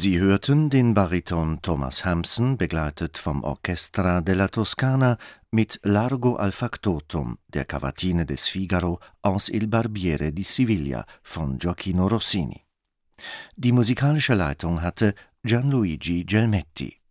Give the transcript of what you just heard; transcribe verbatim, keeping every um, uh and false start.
Sie hörten den Bariton Thomas Hampson, begleitet vom Orchestra della Toscana, mit Largo al factotum, der Cavatine des Figaro aus Il Barbiere di Siviglia von Gioachino Rossini. Die musikalische Leitung hatte Gianluigi Gelmetti.